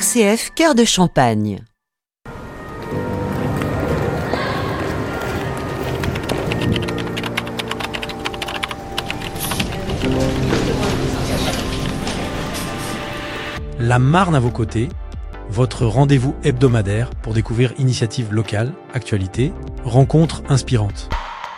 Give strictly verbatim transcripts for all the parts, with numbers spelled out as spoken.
C F Cœur de Champagne. La Marne à vos côtés, votre rendez-vous hebdomadaire pour découvrir initiatives locales, actualités, rencontres inspirantes.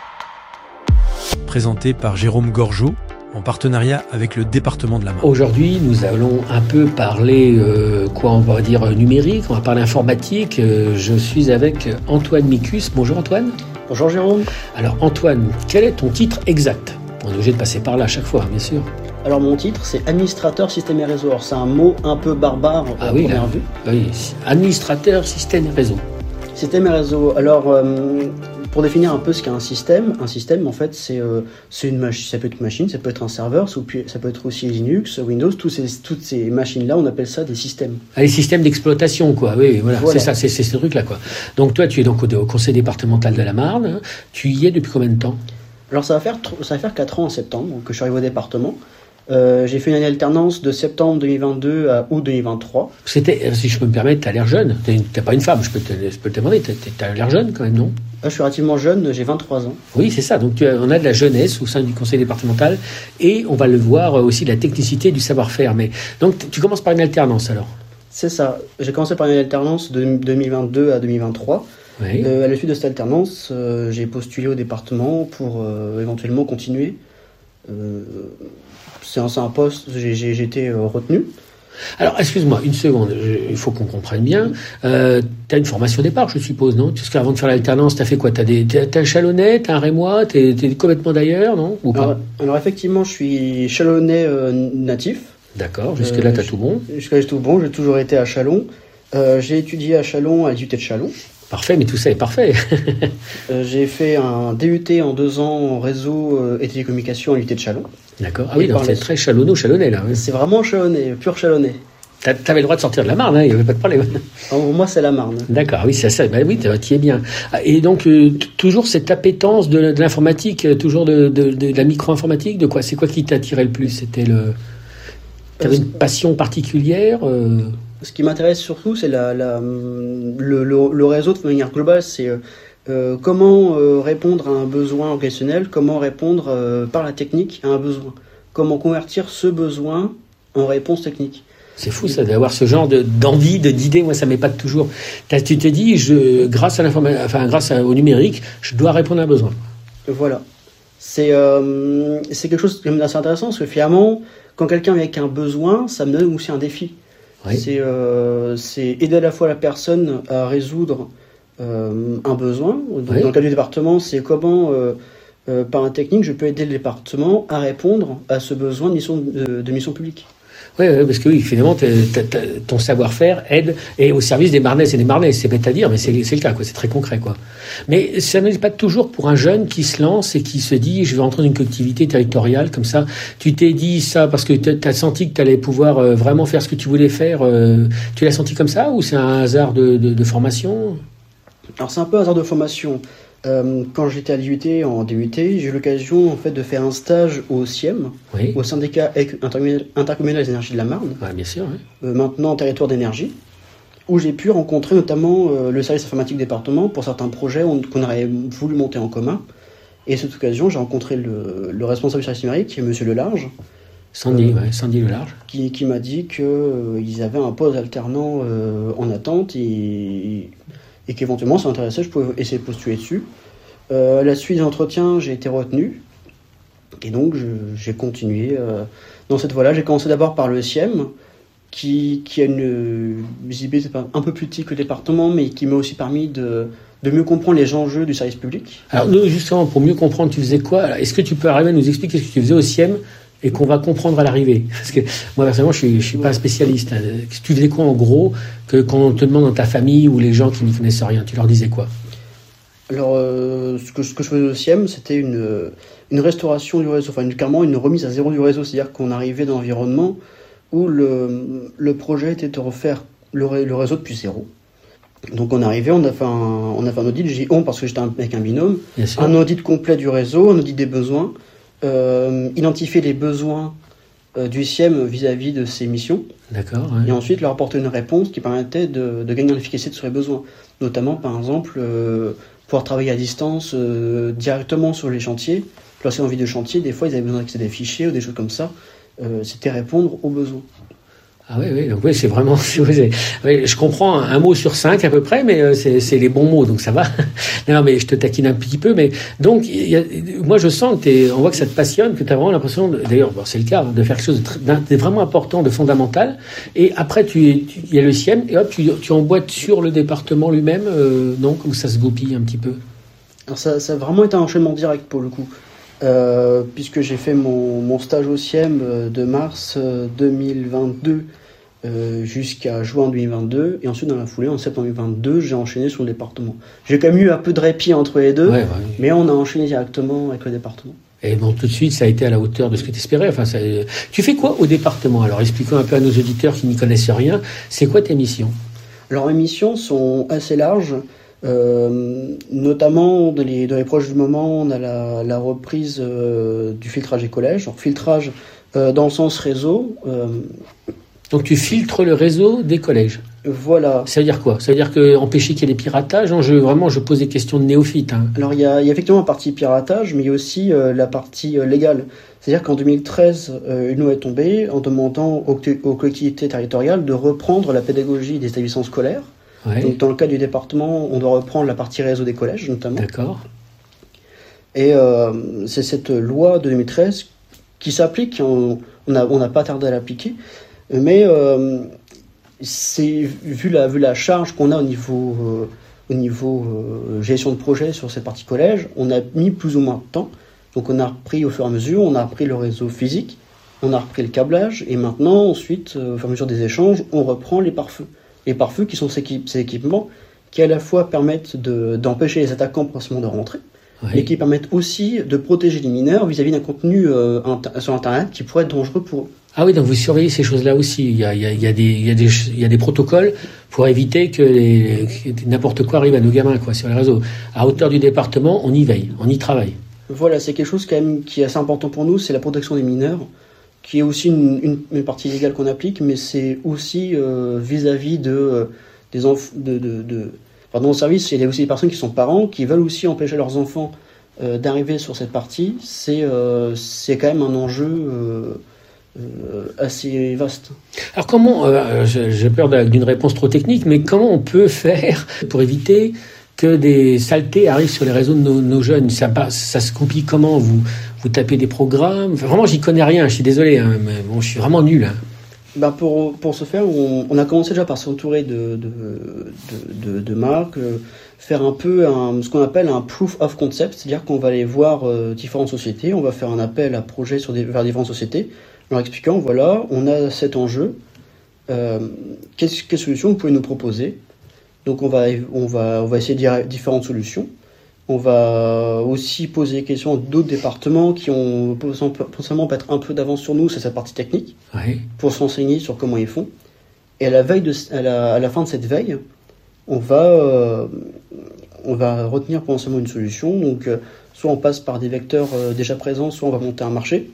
Présenté par Jérôme Gorgeau, en partenariat avec le département de la Marne. Aujourd'hui, nous allons un peu parler, euh, quoi on va dire, numérique, on va parler informatique. Euh, je suis avec Antoine Micus. Bonjour Antoine. Bonjour Jérôme. Alors Antoine, quel est ton titre exact ? On est obligé de passer par là à chaque fois, bien sûr. Alors mon titre, c'est administrateur système et réseau. Alors c'est un mot un peu barbare ah à oui, première là, vue. Oui, administrateur système et réseau. Système et réseau. Alors euh, pour définir un peu ce qu'est un système, un système en fait c'est euh, c'est une machine, ça peut être une machine, ça peut être un serveur, ça peut être aussi Linux, Windows, tous ces, toutes ces machines-là, on appelle ça des systèmes. Ah, les systèmes d'exploitation, quoi. Oui, voilà, voilà. c'est ça, c'est, c'est ce truc-là, quoi. Donc toi, tu es donc au, au conseil départemental de la Marne. Hein. Tu y es depuis combien de temps ? Alors ça va faire ça va faire quatre ans en septembre que je suis arrivé au département. Euh, j'ai fait une année alternance de septembre deux mille vingt-deux à août deux mille vingt-trois. C'était, si je peux me permettre, t'as l'air jeune. T'es, t'es pas une femme, je peux te, je peux te demander. T'as, t'as l'air jeune quand même, non ? Je suis relativement jeune, j'ai vingt-trois ans. Oui, c'est ça. Donc tu as, on a de la jeunesse au sein du conseil départemental et on va le voir aussi de la technicité et du savoir-faire. Mais donc tu commences par une alternance alors ? C'est ça. J'ai commencé par une alternance de deux mille vingt-deux à deux mille vingt-trois. Oui. Euh, à la suite de cette alternance, euh, j'ai postulé au département pour euh, éventuellement continuer. Euh, c'est, un, c'est un poste, j'ai, j'ai, j'ai été euh, retenu. Alors, excuse-moi, une seconde, je, il faut qu'on comprenne bien. Euh, tu as une formation au départ, je suppose, non ? Parce qu'avant de faire l'alternance, tu as fait quoi ? Tu as un Chalonnais, tu as un Rémois, tu es complètement d'ailleurs, non ? Ou pas ? alors, alors, effectivement, je suis Chalonnais euh, natif. D'accord, jusque-là, euh, tu as tout bon. Jusque-là, j'ai tout bon, j'ai toujours été à Chalon. Euh, j'ai étudié à Chalon, à l'I U T de Chalon. Parfait, mais tout ça est parfait. euh, j'ai fait un D U T en deux ans en réseau euh, et télécommunications à l'U T de Chalon. D'accord. Ah oui, donc c'est très chalonneau, chalonnais là. Oui. C'est vraiment chalonnais, pur chalonnais. T'avais le droit de sortir de la Marne, hein, il n'y avait pas de problème. Alors, pour moi, c'est la Marne. D'accord, oui, c'est ça. Bah oui, tu y es bien. Et donc, euh, t- toujours cette appétence de, de l'informatique, euh, toujours de, de, de, de la micro-informatique, de quoi ? C'est quoi qui t'attirait le plus ? C'était le. T'avais une passion particulière euh... Ce qui m'intéresse surtout, c'est la, la, le, le, le réseau de manière globale. C'est euh, comment euh, répondre à un besoin organisationnel, comment répondre euh, par la technique à un besoin. Comment convertir ce besoin en réponse technique. C'est fou ça, d'avoir ce genre de, d'envie, de, d'idée. Moi, ça m'épate toujours. T'as, tu te dis, je, grâce, à l'informa- enfin, grâce à, au numérique, je dois répondre à un besoin. Voilà. C'est, euh, c'est quelque chose d'assez intéressant, parce que finalement, quand quelqu'un vient avec un besoin, ça me donne aussi un défi. Oui. C'est, euh, c'est aider à la fois la personne à résoudre euh, un besoin. Donc, oui. Dans le cas du département, c'est comment, euh, euh, par un technique, je peux aider le département à répondre à ce besoin de mission, de, de mission publique. Oui, ouais, parce que oui, finalement, t'as, t'as, ton savoir-faire aide et au service des Marnaises et des Marnais. C'est bête à dire, mais c'est, c'est le cas, quoi. C'est très concret, quoi. Mais ça n'est pas toujours pour un jeune qui se lance et qui se dit, je vais rentrer dans une collectivité territoriale comme ça. Tu t'es dit ça parce que tu as senti que tu allais pouvoir euh, vraiment faire ce que tu voulais faire. Euh, tu l'as senti comme ça ou c'est un hasard de, de, de formation ? Alors c'est un peu un hasard de formation. Euh, quand j'étais à l'I U T en D U T, j'ai eu l'occasion en fait de faire un stage au S I E M, oui. au syndicat intercommunal des énergies de la Marne, ouais, bien sûr, oui. euh, maintenant territoire d'énergie, où j'ai pu rencontrer notamment euh, le service informatique département pour certains projets on, qu'on aurait voulu monter en commun. Et à cette occasion, j'ai rencontré le, le responsable du service numérique, Monsieur Lelarge, Sandy, euh, ouais, Sandy Lelarge, qui, qui m'a dit qu'ils euh, avaient un poste alternant euh, en attente et et qu'éventuellement, ça m'intéressait, je pouvais essayer de postuler dessus. Euh, à la suite des entretiens, j'ai été retenu, et donc je, j'ai continué euh, dans cette voie-là. J'ai commencé d'abord par le S I E M, qui, qui a une visibilité un peu plus petite que le département, mais qui m'a aussi permis de, de mieux comprendre les enjeux du service public. Alors nous, justement, pour mieux comprendre, tu faisais quoi ? Alors, est-ce que tu peux arriver à nous expliquer ce que tu faisais au S I E M et qu'on va comprendre à l'arrivée ? Parce que moi, personnellement, je suis, je suis pas un spécialiste. Hein. Tu faisais quoi, en gros, que quand on te demande dans ta famille ou les gens qui n'y connaissent rien, tu leur disais quoi ? Alors, euh, ce, que, ce que je faisais au S I E M, c'était une, une restauration du réseau, enfin, une, carrément une remise à zéro du réseau. C'est-à-dire qu'on arrivait dans l'environnement où le, le projet était de refaire le, le réseau depuis zéro. Donc on est arrivé, on a fait un, on a fait un audit, j'ai on parce que j'étais avec un binôme, un audit complet du réseau, un audit des besoins, euh, identifier les besoins euh, du S I E M vis-à-vis de ses missions. D'accord. Ouais. Et ensuite leur apporter une réponse qui permettait de, de gagner en efficacité sur les besoins. Notamment, par exemple, euh, pouvoir travailler à distance euh, directement sur les chantiers. Lorsqu'ils ont envie de chantier, des fois, ils avaient besoin d'accéder à des fichiers ou des choses comme ça. Euh, c'était répondre aux besoins. Ah oui, oui, donc oui, c'est vraiment, c'est, c'est, oui, je comprends un, un mot sur cinq à peu près, mais euh, c'est, c'est les bons mots, donc ça va. Non, mais je te taquine un petit peu, mais donc, il y a, moi je sens que t'es, on voit que ça te passionne, que tu as vraiment l'impression, de, d'ailleurs, bon, c'est le cas, hein, de faire quelque chose de, très, de vraiment important, de fondamental, et après, tu, il y a le S I E M, et hop, tu, tu emboîtes sur le département lui-même, euh, non, comme ça se goupille un petit peu. Alors ça, ça a vraiment été un enchaînement direct pour le coup. Euh, puisque j'ai fait mon, mon stage au S I E M de mars deux mille vingt-deux euh, jusqu'à juin deux mille vingt-deux, et ensuite dans la foulée, en septembre deux mille vingt-deux, j'ai enchaîné sur le département. J'ai quand même eu un peu de répit entre les deux, Ouais, ouais. mais on a enchaîné directement avec le département. Et bon, tout de suite, ça a été à la hauteur de ce que tu espérais. Enfin, ça, tu fais quoi au département? Alors, expliquons un peu à nos auditeurs qui n'y connaissent rien. C'est quoi tes missions? Alors mes missions sont assez larges. Euh, notamment dans les, dans les proches du moment, on a la, la reprise euh, du filtrage des collèges. Alors, filtrage euh, dans le sens réseau. Euh, Donc tu filtres le réseau des collèges. Voilà. Ça veut dire quoi? Ça veut dire que empêcher qu'il y ait des piratages? Non, je, vraiment, je pose des questions de néophyte. Hein. Alors il y, a, il y a effectivement la partie piratage, mais il y a aussi euh, la partie euh, légale. C'est-à-dire qu'en deux mille treize, euh, une loi est tombée en demandant aux, aux collectivités territoriales de reprendre la pédagogie des établissements scolaires. Ouais. Donc, dans le cas du département, on doit reprendre la partie réseau des collèges, notamment. D'accord. Et euh, c'est cette loi de deux mille treize qui s'applique. On n'a on n'a pas tardé à l'appliquer. Mais euh, c'est, vu, la, vu la charge qu'on a au niveau, euh, au niveau euh, gestion de projet sur cette partie collège, on a mis plus ou moins de temps. Donc, on a repris au fur et à mesure, on a repris le réseau physique, on a repris le câblage, et maintenant, ensuite, euh, au fur et à mesure des échanges, on reprend les pare-feux. Les pare-feux qui sont ces, ces équipements qui à la fois permettent de, d'empêcher les attaquants potentiellement de rentrer, oui. mais qui permettent aussi de protéger les mineurs vis-à-vis d'un contenu euh, inter- sur Internet qui pourrait être dangereux pour eux. Ah oui, donc vous surveillez ces choses-là aussi. Il y a, il y a, il y a, des, il y a, des, il y a des protocoles pour éviter que, les, que n'importe quoi arrive à nos gamins quoi, sur les réseaux. À hauteur du département, on y veille, on y travaille. Voilà, c'est quelque chose quand même qui est assez important pour nous, c'est la protection des mineurs, qui est aussi une, une, une partie légale qu'on applique, mais c'est aussi euh, vis-à-vis de, euh, des enfants, de, de, de, enfin, dans le service, il y a aussi des personnes qui sont parents, qui veulent aussi empêcher leurs enfants euh, d'arriver sur cette partie. C'est, euh, c'est quand même un enjeu euh, euh, assez vaste. Alors comment, euh, j'ai peur d'une réponse trop technique, mais comment on peut faire pour éviter que des saletés arrivent sur les réseaux de nos, nos jeunes? Ça, ça se complique comment? Vous, vous tapez des programmes? Enfin, vraiment, j'y connais rien, je suis désolé, hein, mais bon, je suis vraiment nul. Hein. Ben pour, pour ce faire, on, on a commencé déjà par s'entourer de, de, de, de, de marques, euh, faire un peu un, ce qu'on appelle un proof of concept, c'est-à-dire qu'on va aller voir euh, différentes sociétés, on va faire un appel à projet sur des, vers différentes sociétés, en leur expliquant, voilà, on a cet enjeu, euh, quelles, quelles solutions vous pouvez nous proposer? Donc on va, on va, on va essayer de dire différentes solutions. On va aussi poser des questions à d'autres départements qui ont potentiellement peut-être un peu d'avance sur nous, c'est cette partie technique, oui. pour s'enseigner sur comment ils font. Et à la, veille de, à la, à la fin de cette veille, on va, euh, on va retenir potentiellement une solution. Donc, euh, soit on passe par des vecteurs euh, déjà présents, soit on va monter un marché.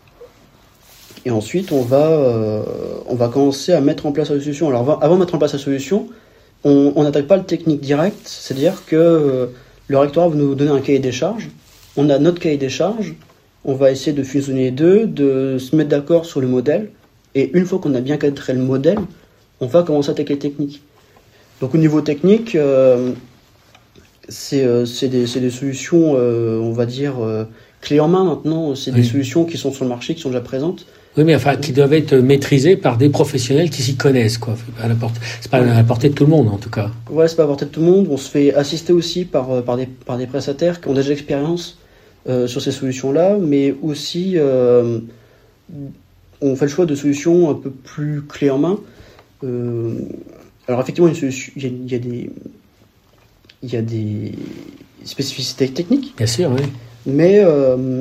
Et ensuite, on va, euh, on va commencer à mettre en place la solution. Alors, avant de mettre en place la solution, on n'attaque pas le technique direct, c'est-à-dire que euh, le rectorat va nous donner un cahier des charges. On a notre cahier des charges, on va essayer de fusionner les deux, de se mettre d'accord sur le modèle, et une fois qu'on a bien cadré le modèle, on va commencer à attaquer les techniques. Donc au niveau technique, euh, c'est, euh, c'est, des, c'est des solutions, euh, on va dire, euh, clés en main maintenant, c'est oui. des solutions qui sont sur le marché, qui sont déjà présentes. Oui, mais enfin, qui doivent être maîtrisées par des professionnels qui s'y connaissent, quoi. C'est pas à la portée, c'est pas à la portée de tout le monde, en tout cas. Ouais, c'est pas à la portée de tout le monde. On se fait assister aussi par, par, des, par des prestataires qui ont déjà l'expérience euh, sur ces solutions-là, mais aussi, euh, on fait le choix de solutions un peu plus clés en main. Euh, alors, effectivement, il y a, il y a des, il y a des spécificités techniques. Bien sûr, oui. Mais, euh,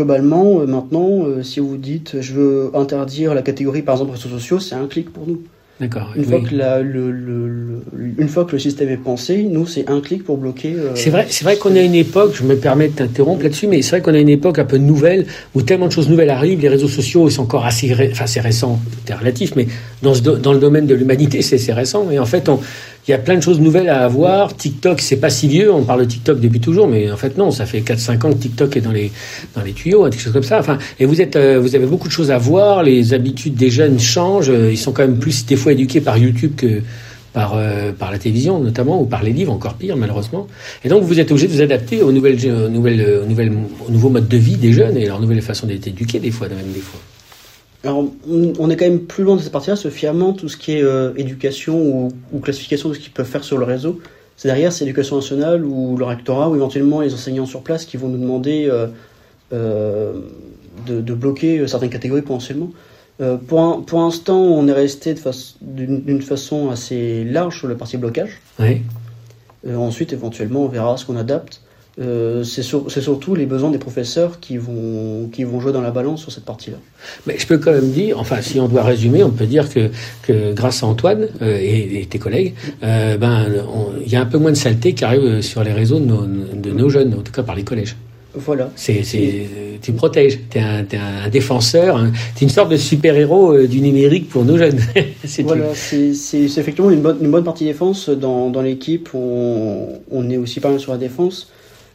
globalement, euh, maintenant, euh, si vous dites je veux interdire la catégorie par exemple réseaux sociaux, c'est un clic pour nous. D'accord. Une, oui. fois que la, le, le, le, une fois que le système est pensé, nous, c'est un clic pour bloquer... Euh... C'est vrai, c'est vrai qu'on a une époque, je me permets de t'interrompre là-dessus, mais c'est vrai qu'on a une époque un peu nouvelle, où tellement de choses nouvelles arrivent, les réseaux sociaux sont encore assez... Ré... Enfin, c'est récent, c'est relatif, mais dans, ce do... dans le domaine de l'humanité, c'est, c'est récent. Et en fait, on... il y a plein de choses nouvelles à avoir. TikTok, c'est pas si vieux, on parle de TikTok depuis toujours, mais en fait, non, ça fait quatre cinq ans que TikTok est dans les, dans les tuyaux, quelque chose comme ça. Enfin, et vous, êtes, euh, vous avez beaucoup de choses à voir, les habitudes des jeunes changent, ils sont quand même plus des fois éduqués par YouTube que par, euh, par la télévision notamment, ou par les livres, encore pire malheureusement. Et donc vous êtes obligé de vous adapter aux nouvelles, aux nouvelles, aux nouvelles, aux nouveaux modes de vie des jeunes et leur nouvelle façon d'être éduqués des fois, même des fois. Alors on est quand même plus loin de cette partie-là, ce fièrement, tout ce qui est euh, éducation ou, ou classification de ce qu'ils peuvent faire sur le réseau. C'est derrière, c'est l'éducation nationale ou le rectorat ou éventuellement les enseignants sur place qui vont nous demander euh, euh, de, de bloquer certaines catégories potentiellement. Euh, pour, un, pour l'instant, on est resté de face, d'une, d'une façon assez large sur la partie blocage. Oui. Euh, ensuite, éventuellement, on verra ce qu'on adapte. Euh, c'est, sur, c'est surtout les besoins des professeurs qui vont, qui vont jouer dans la balance sur cette partie-là. Mais je peux quand même dire, enfin, si on doit résumer, on peut dire que, que grâce à Antoine euh, et, et tes collègues, euh, ben, il y a un peu moins de saleté qui arrive sur les réseaux de nos, de nos jeunes, en tout cas par les collèges. Voilà. C'est, c'est, tu protèges, t'es un, t'es un défenseur, hein. T'es une sorte de super-héros euh, du numérique pour nos jeunes. c'est voilà, c'est, c'est, c'est effectivement une bonne, une bonne partie défense. Dans, dans l'équipe, on, on est aussi pas mal sur la défense.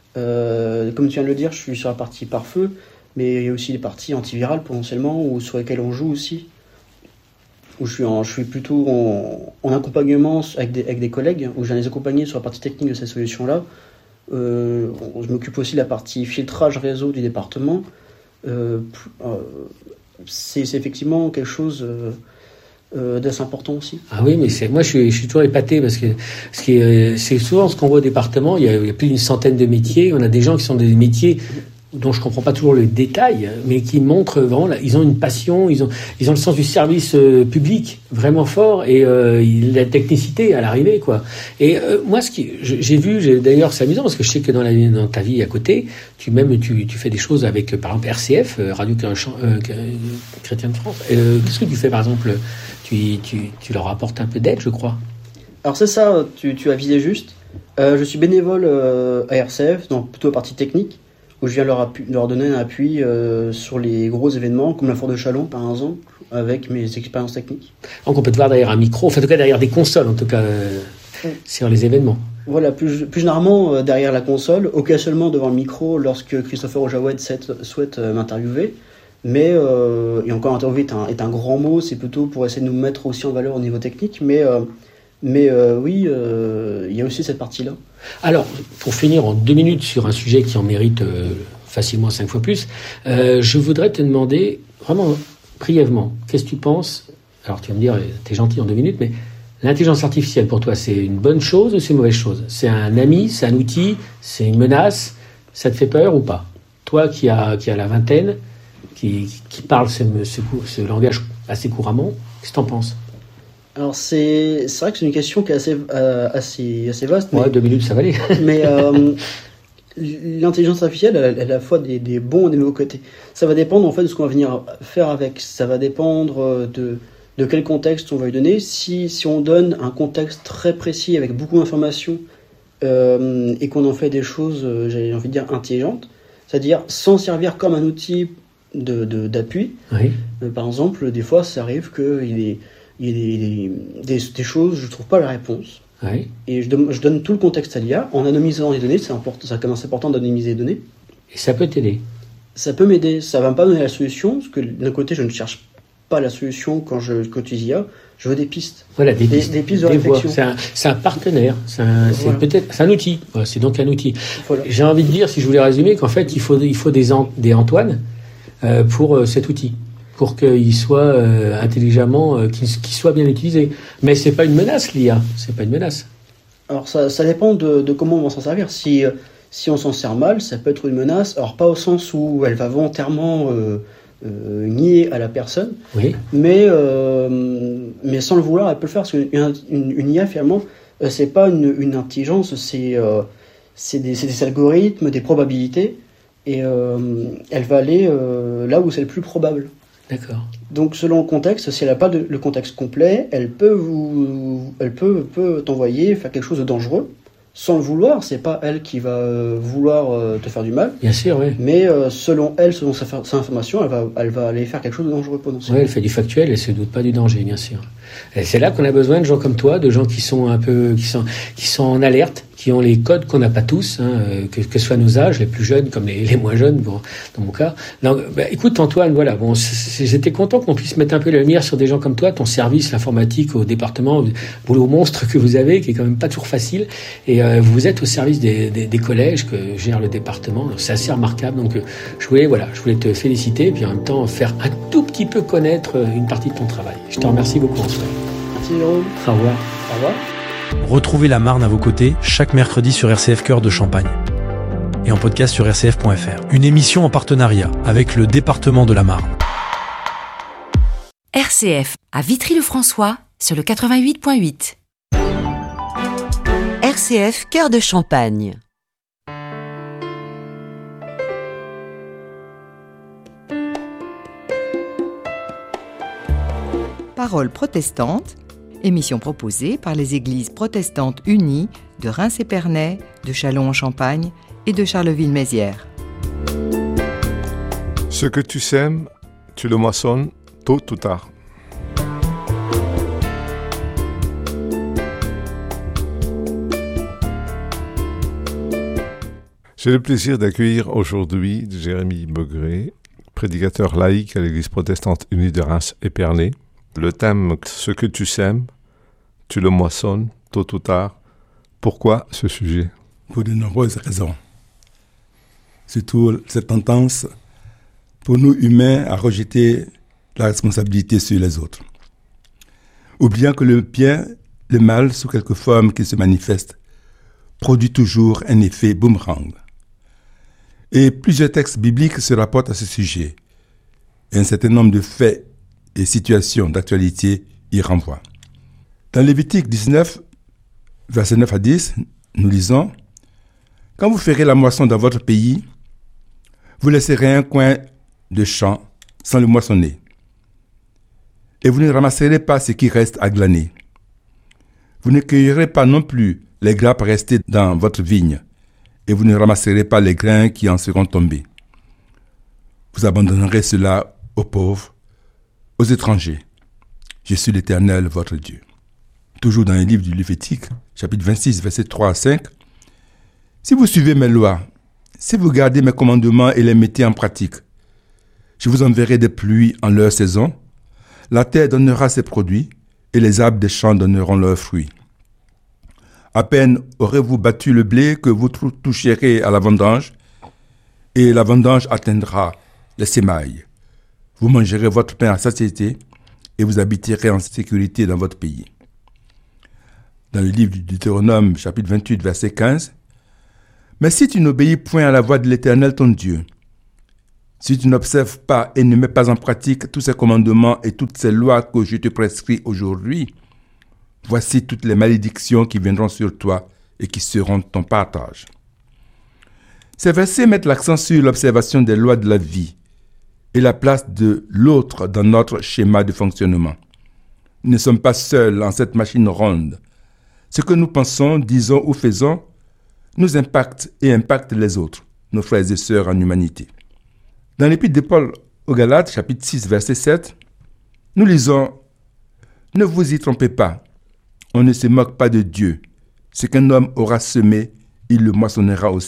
Euh, comme tu viens de le dire, je suis sur la partie pare-feu, mais il y a aussi des parties antivirales potentiellement, ou sur lesquelles on joue aussi. Où je suis, en, je suis plutôt en, en accompagnement avec des, avec des collègues, où je viens les accompagner sur la partie technique de ces solutions-là. Euh, je m'occupe aussi de la partie filtrage réseau du département. Euh, euh, c'est, c'est effectivement quelque chose euh, euh, d'assez important aussi. Ah oui, mais c'est, moi je suis, je suis toujours épaté parce que ce qui est, c'est souvent ce qu'on voit au département, il y, a, il y a plus d'une centaine de métiers, on a des gens qui sont des métiers dont je comprends pas toujours le détail, mais qui montrent vraiment, là, ils ont une passion, ils ont, ils ont le sens du service euh, public vraiment fort et euh, la technicité à l'arrivée, quoi. Et euh, moi, ce qui, j'ai vu, j'ai, d'ailleurs, c'est amusant parce que je sais que dans, la, dans ta vie à côté, tu même tu, tu fais des choses avec, par exemple, R C F, Radio euh, Chrétien de France. Euh, qu'est-ce que tu fais, par exemple, tu, tu, tu leur apportes un peu d'aide, je crois. Alors c'est ça, tu, tu as visé juste. Euh, je suis bénévole euh, à R C F, donc plutôt à partie technique, où je viens leur, appu- leur donner un appui euh, sur les gros événements, comme la Foire de Chalon, par exemple, avec mes expériences techniques. Donc on peut te voir derrière un micro, enfin en tout cas derrière des consoles, en tout cas, euh, oui. Sur les événements. Voilà, plus, plus généralement euh, derrière la console, occasionnellement devant le micro lorsque Christopher Ojawed souhaite euh, m'interviewer. Mais, euh, et encore interviewer est un, est un grand mot, c'est plutôt pour essayer de nous mettre aussi en valeur au niveau technique, mais... Euh, Mais euh, oui, euh, il y a aussi cette partie-là. Alors, pour finir en deux minutes sur un sujet qui en mérite euh, facilement cinq fois plus, euh, je voudrais te demander, vraiment brièvement, qu'est-ce que tu penses? Alors, tu vas me dire, t'es gentil en deux minutes, mais l'intelligence artificielle, pour toi, c'est une bonne chose ou c'est une mauvaise chose? C'est un ami, c'est un outil, c'est une menace? Ça te fait peur ou pas? Toi qui as qui a la vingtaine, qui, qui parle ce, ce, ce langage assez couramment, qu'est-ce que t'en penses? Alors c'est, c'est vrai que c'est une question qui est assez, euh, assez, assez vaste. Ouais, mais, deux minutes, ça va aller. mais euh, l'intelligence artificielle, elle, elle a à la fois des, des bons et des mauvais côtés. Ça va dépendre en fait de ce qu'on va venir faire avec. Ça va dépendre de, de quel contexte on va lui donner. Si, si on donne un contexte très précis avec beaucoup d'informations euh, et qu'on en fait des choses, euh, j'ai envie de dire, intelligentes, c'est-à-dire sans servir comme un outil de, de, d'appui. Oui. Euh, par exemple, des fois, ça arrive qu'il est il y a des, des, des, des choses, je ne trouve pas la réponse. Oui. Et je, donne, je donne tout le contexte à l'I A. En anonymisant les données, c'est important, ça commence important d'anonymiser les données. Et ça peut t'aider. Ça peut m'aider. Ça ne va pas me donner la solution, parce que d'un côté, je ne cherche pas la solution quand je quand j'utilise I A. Je veux des pistes. Voilà, des pistes. Des, des pistes de des réflexion. C'est un, c'est un partenaire. C'est, un, c'est, voilà. peut-être, c'est un outil. Voilà, c'est donc un outil. Voilà. J'ai envie de dire, si je voulais résumer, qu'en fait, il faut, il faut des, an, des Antoine euh, pour euh, cet outil. Pour qu'il soit euh, intelligemment, euh, qu'il, qu'il soit bien utilisé. Mais c'est pas une menace, l'I A. C'est pas une menace. Alors ça, ça dépend de, de comment on va s'en servir. Si, euh, si on s'en sert mal, ça peut être une menace. Alors pas au sens où elle va volontairement euh, euh, nier à la personne, oui. mais, euh, mais sans le vouloir, elle peut le faire. Parce qu'une une, une I A, finalement, euh, c'est pas une, une intelligence, c'est, euh, c'est, des, c'est des algorithmes, des probabilités, et euh, elle va aller euh, là où c'est le plus probable. D'accord. Donc selon le contexte, si elle n'a pas de, le contexte complet, elle peut vous, elle peut, peut t'envoyer faire quelque chose de dangereux sans le vouloir. C'est pas elle qui va euh, vouloir euh, te faire du mal. Bien sûr, oui. Mais euh, selon elle, selon sa, sa information, elle va, elle va aller faire quelque chose de dangereux potentiellement. Oui, elle fait du factuel, elle se doute pas du danger, bien sûr. Et c'est là qu'on a besoin de gens comme toi, de gens qui sont un peu, qui sont, qui sont en alerte, qui ont les codes qu'on n'a pas tous, hein, que, que ce soit nos âges, les plus jeunes comme les, les moins jeunes, bon, dans mon cas. Donc, bah, écoute Antoine, voilà, bon, c'est, j'étais content qu'on puisse mettre un peu la lumière sur des gens comme toi, ton service, l'informatique au département, le boulot monstre que vous avez, qui est quand même pas toujours facile, et euh, vous êtes au service des, des, des collèges que gère le département, donc c'est assez remarquable. Donc, euh, je voulais, voilà, je voulais te féliciter, et puis en même temps faire un tout petit peu connaître une partie de ton travail. Je te remercie beaucoup, Antoine. Merci Jérôme. Au revoir. Au revoir. Retrouvez la Marne à vos côtés chaque mercredi sur R C F Cœur de Champagne et en podcast sur r c f point f r. Une émission en partenariat avec le département de la Marne. R C F à Vitry-le-François sur le quatre-vingt-huit point huit. R C F Cœur de Champagne. Paroles protestantes, émission proposée par les églises protestantes unies de Reims-Épernay, de Châlons-en-Champagne et de Charleville-Mézières. Ce que tu sèmes, tu le moissonnes tôt ou tard. J'ai le plaisir d'accueillir aujourd'hui Jérémy Begré, prédicateur laïque à l'église protestante unie de Reims-Épernay. Le thème « Ce que tu sèmes, tu le moissonnes, tôt ou tard ». Pourquoi ce sujet ? Pour de nombreuses raisons. Surtout cette tendance pour nous humains à rejeter la responsabilité sur les autres. Oubliant que le bien, le mal, sous quelque forme qu'il se manifeste, produit toujours un effet boomerang. Et plusieurs textes bibliques se rapportent à ce sujet. Et un certain nombre de faits et situations d'actualité y renvoient. Dans Lévitique dix-neuf, versets neuf à dix, nous lisons « Quand vous ferez la moisson dans votre pays, vous laisserez un coin de champ sans le moissonner. Et vous ne ramasserez pas ce qui reste à glaner. Vous ne cueillerez pas non plus les grappes restées dans votre vigne, et vous ne ramasserez pas les grains qui en seront tombés. Vous abandonnerez cela aux pauvres, aux étrangers. Je suis l'Éternel, votre Dieu. » Toujours dans le livre du Lévitique, chapitre vingt-six, versets trois à cinq. « Si vous suivez mes lois, si vous gardez mes commandements et les mettez en pratique, je vous enverrai des pluies en leur saison, la terre donnera ses produits, et les arbres des champs donneront leurs fruits. À peine aurez-vous battu le blé que vous toucherez à la vendange, et la vendange atteindra les sémailles. Vous mangerez votre pain à satiété et vous habiterez en sécurité dans votre pays. » Dans le livre du Deutéronome, chapitre vingt-huit, verset quinze, « Mais si tu n'obéis point à la voix de l'Éternel ton Dieu, si tu n'observes pas et ne mets pas en pratique tous ces commandements et toutes ces lois que je te prescris aujourd'hui, voici toutes les malédictions qui viendront sur toi et qui seront ton partage. » Ces versets mettent l'accent sur l'observation des lois de la vie et la place de l'autre dans notre schéma de fonctionnement. Nous ne sommes pas seuls en cette machine ronde. Ce que nous pensons, disons ou faisons nous impacte et impacte les autres, nos frères et sœurs en humanité. Dans l'épître de Paul aux Galates, chapitre six, verset sept, nous lisons « Ne vous y trompez pas, on ne se moque pas de Dieu. Ce qu'un homme aura semé, il le moissonnera aussi. »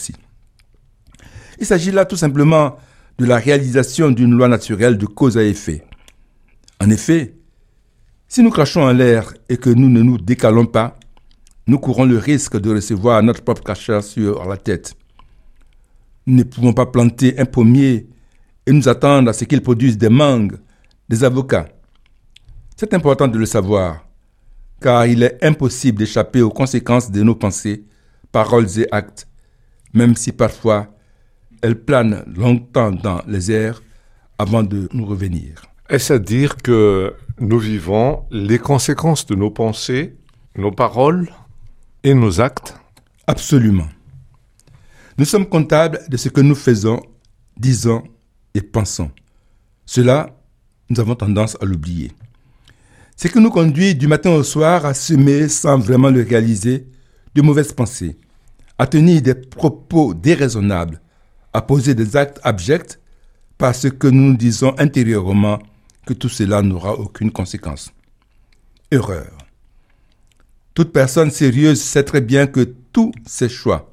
Il s'agit là tout simplement de la réalisation d'une loi naturelle de cause à effet. En effet, si nous crachons en l'air et que nous ne nous décalons pas, nous courons le risque de recevoir notre propre crachat sur la tête. Nous ne pouvons pas planter un pommier et nous attendre à ce qu'il produise des mangues, des avocats. C'est important de le savoir, car il est impossible d'échapper aux conséquences de nos pensées, paroles et actes, même si parfois elles planent longtemps dans les airs avant de nous revenir. Est-ce à dire que nous vivons les conséquences de nos pensées, nos paroles et nos actes ? Absolument. Nous sommes comptables de ce que nous faisons, disons et pensons. Cela nous avons tendance à l'oublier. Ce qui nous conduit du matin au soir à semer, sans vraiment le réaliser, de mauvaises pensées, à tenir des propos déraisonnables, à poser des actes abjects, parce que nous nous disons intérieurement que tout cela n'aura aucune conséquence. Erreur. Toute personne sérieuse sait très bien que tous ses choix,